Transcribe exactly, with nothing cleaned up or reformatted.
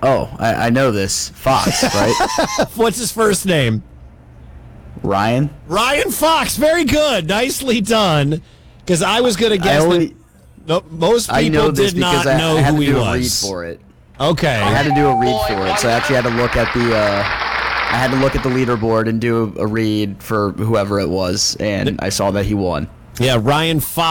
Oh, I, I know this. Fox, right? What's his first name? Ryan? Ryan Fox. Very good. Nicely done. Because I was going to guess I only, that no, most people I know this did not because I, know I had who to he do was. a read for it. Okay. I had to do a read for it, so I actually had to look at the uh, I had to look at the leaderboard and do a read for whoever it was, and I saw that he won. Yeah, Ryan Fox.